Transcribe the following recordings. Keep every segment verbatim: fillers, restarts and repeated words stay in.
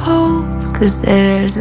hope, 'cause there's a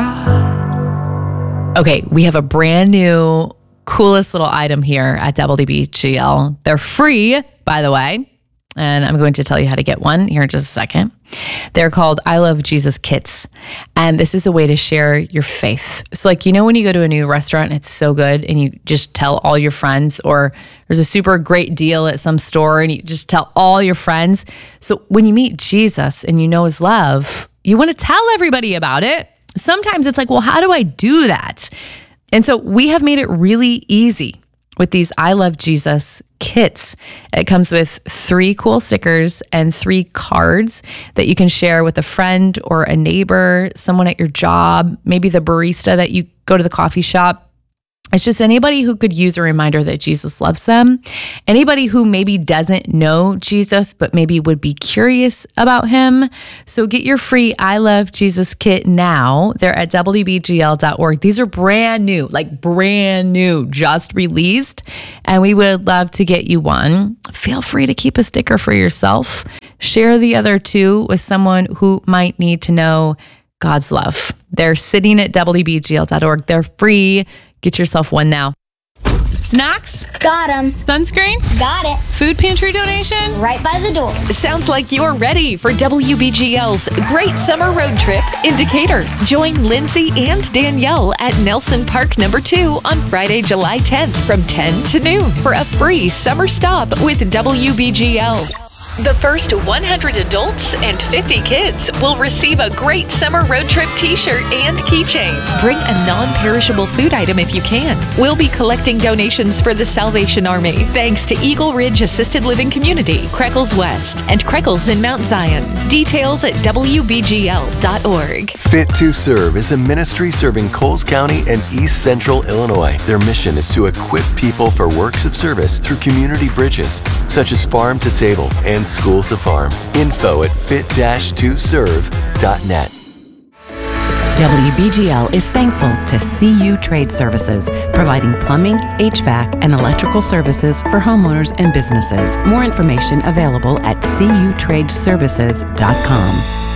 God. Okay, we have a brand new, coolest little item here at W B G L. They're free, by the way, and I'm going to tell you how to get one here in just a second. They're called I Love Jesus Kits, and this is a way to share your faith. So like, you know, when you go to a new restaurant, it's so good, and you just tell all your friends, or there's a super great deal at some store, and you just tell all your friends. So when you meet Jesus and you know his love, you want to tell everybody about it. Sometimes it's like, well, how do I do that? And so we have made it really easy with these I Love Jesus kits. It comes with three cool stickers and three cards that you can share with a friend or a neighbor, someone at your job, maybe the barista that you go to the coffee shop. It's just anybody who could use a reminder that Jesus loves them. Anybody who maybe doesn't know Jesus, but maybe would be curious about him. So get your free I Love Jesus kit now. They're at W B G L dot org. These are brand new, like brand new, just released. And we would love to get you one. Feel free to keep a sticker for yourself. Share the other two with someone who might need to know God's love. They're sitting at W B G L dot org. They're free. Get yourself one now. Snacks? Got 'em. Sunscreen? Got it. Food pantry donation? Right by the door. Sounds like you're ready for W B G L's Great Summer Road Trip in Decatur. Join Lindsay and Danielle at Nelson Park Number two on Friday, July tenth from ten to noon for a free summer stop with W B G L. The first one hundred adults and fifty kids will receive a Great Summer Road Trip t-shirt and keychain. Bring a non-perishable food item if you can. We'll be collecting donations for the Salvation Army, thanks to Eagle Ridge Assisted Living Community, Creckles West, and Creckles in Mount Zion. Details at W B G L dot org. Fit to Serve is a ministry serving Coles County and East Central Illinois. Their mission is to equip people for works of service through community bridges, such as farm to table and school to farm. Info at fit dash to serve dot net. W B G L is thankful to C U Trade Services, providing plumbing, H V A C, and electrical services for homeowners and businesses. More information available at C U trade services dot com.